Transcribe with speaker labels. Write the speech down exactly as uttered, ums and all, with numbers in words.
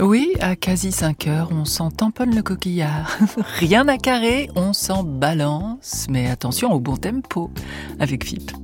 Speaker 1: Oui, à quasi cinq heures, on s'en tamponne le coquillard. Rien à carrer, on s'en balance, mais attention au bon tempo avec F I P.